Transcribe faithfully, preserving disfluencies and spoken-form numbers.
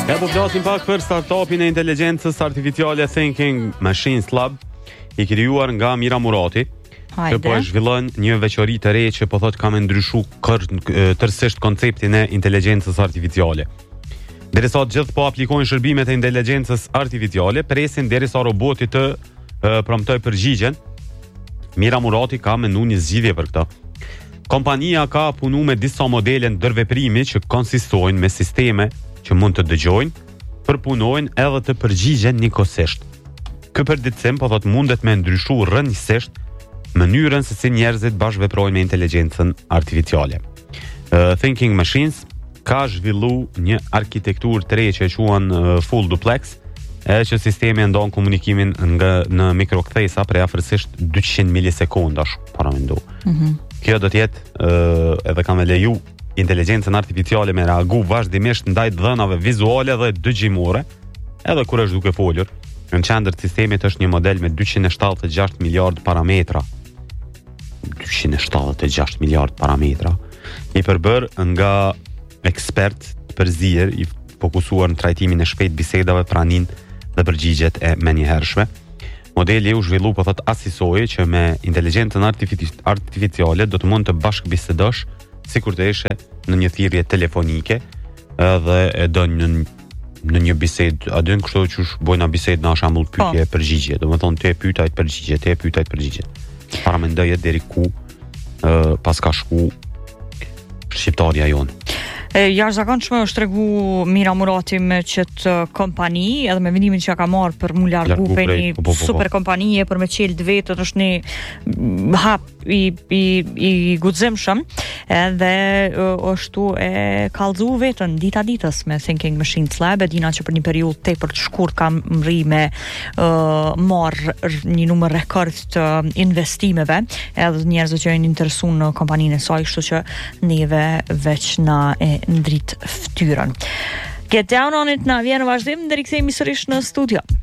E po flasim pak për startupin e inteligjencës artificiale Thinking Machines Lab, i krijuar nga Mira Murati. Që po e zhvillon një veçori të re që po thot ka me ndryshu tërësisht konceptin e inteligjencës artificiale. Derisa të gjithë po aplikojnë shërbimet e inteligjencës artificiale, presin derisa roboti të uh, promtoj përgjigjen. Mira Murati ka mendu një zgjidhje për këtë. Kompania ka punu me disa modele ndërveprimi që konsistojnë me sisteme që mund të dëgjojnë, përpunojnë edhe të përgjigjen njëkohësisht. Ky përditësim po thot mundet me ndryshu rrënjësisht mënyrën se si njerëzit bashkëveprojnë me inteligjencën artificiale. Uh, Thinking Machines ka zhvillu një arkitekturë të re që e quhen uh, full duplex, e që sistemi ndon komunikimin nga në mikrokthesa prej afërsisht dyqind milisekondash, para mendu. Mm-hmm. Kjo do të jetë uh, edhe ka me leju inteligjencën artificiale me reagu vazhdimisht ndaj dhënave vizuale dhe dëgjimore, edhe kur është duke folur. Në qendër të sistemit është një model me dyqind e shtatëdhjetë e gjashtë miliard parametra. dyqind e shtatëdhjetë e gjashtë miliard parametra. I përbër nga ekspert të përzier, i fokusuar në trajtimin e shpejt bisedave, pranin dhe përgjigjet e menjëhershme. Modeli u zhvillu po thot asisoj që me inteligjencën artifici- artificiale do të mund të bashkëbisedosh sikur të ishe në një thirrje telefonike edhe e do në, në një bisedë, a dën kështu që bojna bisedë në shembull pyetje e përgjigje, do të thonë ti e pyet ai përgjigje, ti e pyet ai përgjigje. Para mendoje deri ku uh, pas ka shku shqiptarja jonë. Jashtëzakonshme është tregu Mira Murati me qëtë kompani, edhe me vendimin që ka marrë për mu largu për një po, po, po, super kompanije për me qelë vetët, është një hap i, i, i guximshëm, edhe është e kallëzu vetën dita ditës me Thinking Machines Lab. E dina që për një periudhë tepër të shkurt kam mri me uh, marrë një numër rekord të investimeve, edhe njerëzve që janë interesuar në kompaninë e saj, kështu që neve veç na e ndrit ftyrën. Get down on it, na vjen në vazhdim dhe rikthehemi sërish në studio.